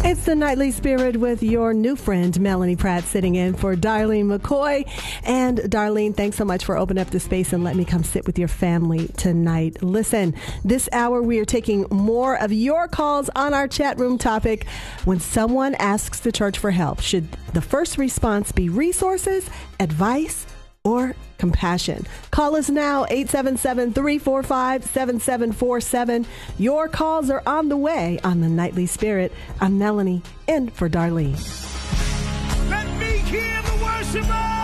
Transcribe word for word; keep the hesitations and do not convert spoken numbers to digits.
It's the Nightly Spirit with your new friend, Melanie Pratt, sitting in for Darlene McCoy. And Darlene, thanks so much for opening up the space and letting me come sit with your family tonight. Listen, this hour we are taking more of your calls on our chat room topic. When someone asks the church for help, should the first response be resources, advice, or compassion? Call us now, eight seven seven, three four five, seven seven four seven. Your calls are on the way on the Nightly Spirit. I'm Melanie, in for Darlene. Let me hear the worshiper!